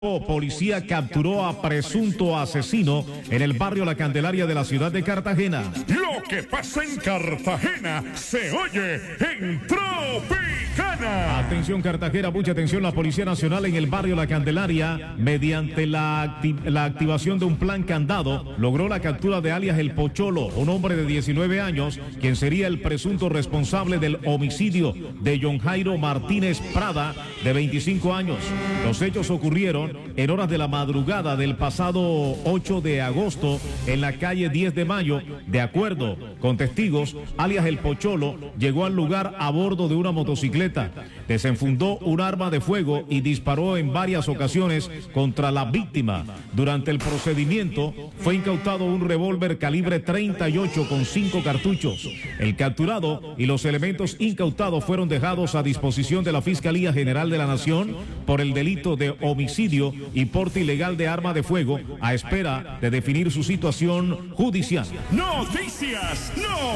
Policía capturó a presunto asesino en el barrio La Candelaria de la ciudad de Cartagena. Lo que pasa en Cartagena se oye en Tropicana. Atención Cartagena, mucha atención. La Policía Nacional en el barrio La Candelaria, mediante la activación de un plan candado, logró la captura de alias El Pocholo, un hombre de 19 años, quien sería el presunto responsable del homicidio de John Jairo Martínez Prada, de 25 años. Los hechos ocurrieron en horas de la madrugada del pasado 8 de agosto en la calle 10 de Mayo. De acuerdo con testigos, alias El Pocholo llegó al lugar a bordo de una motocicleta, desenfundó un arma de fuego y disparó en varias ocasiones contra la víctima. Durante el procedimiento fue incautado un revólver calibre 38 con 5 cartuchos. El capturado y los elementos incautados fueron dejados a disposición de la Fiscalía General de la Nación por el delito de homicidio y porte ilegal de arma de fuego, a espera de definir su situación judicial. Noticias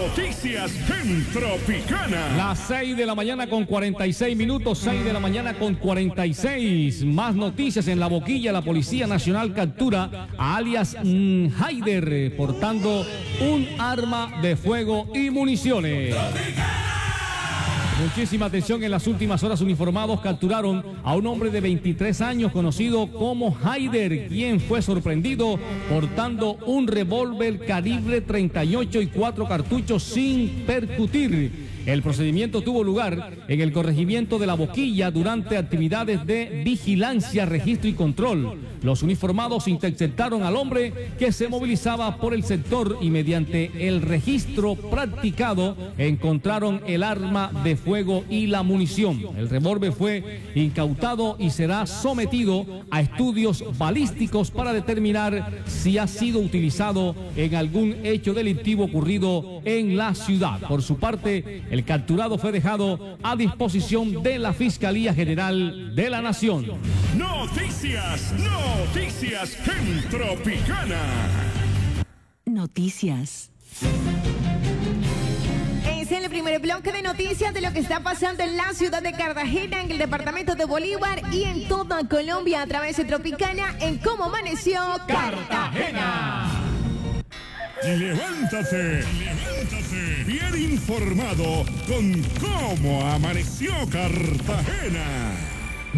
en Tropicana. Las 6 de la mañana con 46 minutos, 6 de la mañana con 46. Más noticias en La Boquilla. La Policía Nacional captura a alias Haider portando un arma de fuego y municiones. Muchísima atención. En las últimas horas, uniformados capturaron a un hombre de 23 años conocido como Haider, quien fue sorprendido portando un revólver calibre 38 y 4 cartuchos sin percutir. El procedimiento tuvo lugar en el corregimiento de La Boquilla durante actividades de vigilancia, registro y control. Los uniformados interceptaron al hombre que se movilizaba por el sector y mediante el registro practicado encontraron el arma de fuego y la munición. El revólver fue incautado y será sometido a estudios balísticos para determinar si ha sido utilizado en algún hecho delictivo ocurrido en la ciudad. Por su parte, el capturado fue dejado a disposición de la Fiscalía General de la Nación. Noticias en Tropicana. Noticias. Es el primer bloque de noticias de lo que está pasando en la ciudad de Cartagena, en el departamento de Bolívar y en toda Colombia a través de Tropicana en Cómo Amaneció Cartagena. Levántate, bien informado con Cómo Amaneció Cartagena.